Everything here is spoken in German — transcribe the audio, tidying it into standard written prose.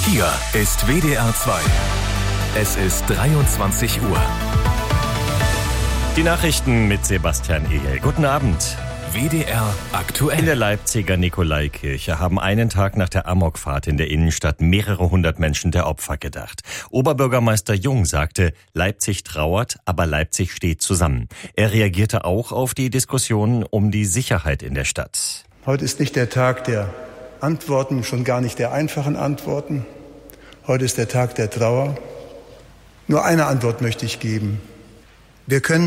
Hier ist WDR 2. Es ist 23 Uhr. Die Nachrichten mit Sebastian Ehel. Guten Abend. WDR aktuell. In der Leipziger Nikolaikirche haben einen Tag nach der Amokfahrt in der Innenstadt mehrere hundert Menschen der Opfer gedacht. Oberbürgermeister Jung sagte, Leipzig trauert, aber Leipzig steht zusammen. Er reagierte auch auf die Diskussion um die Sicherheit in der Stadt. Heute ist nicht der Tag der Antworten, schon gar nicht der einfachen Antworten. Heute ist der Tag der Trauer. Nur eine Antwort möchte ich geben. Wir können